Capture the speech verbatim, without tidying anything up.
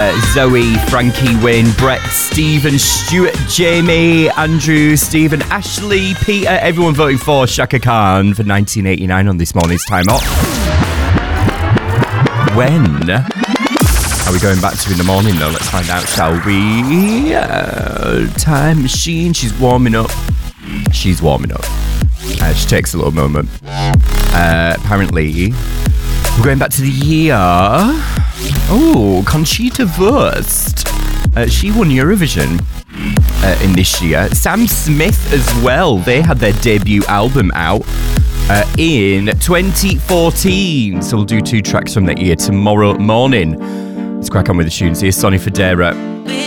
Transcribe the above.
uh, Zoe, Frankie, Wayne, Brett, Stephen, Stuart, Jamie, Andrew, Stephen, Ashley, Peter, everyone voting for Shaka Khan for nineteen eighty-nine on this morning's Time Up. When are we going back to in the morning though? Let's find out, shall we? Uh, time machine, she's warming up. She's warming up. Uh, she takes a little moment. Uh, apparently, we're going back to the year. Oh, Conchita Wurst. Uh, she won Eurovision uh, in this year. Sam Smith as well. They had their debut album out uh, in twenty fourteen. So we'll do two tracks from that year tomorrow morning. Let's crack on with the tunes. Here's Sonny Fodera.